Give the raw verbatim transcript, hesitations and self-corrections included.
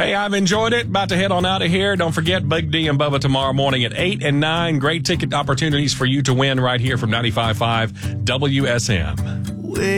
Hey, I've enjoyed it. About to head on out of here. Don't forget Big D and Bubba tomorrow morning at eight and nine. Great ticket opportunities for you to win right here from ninety-five point five W S M.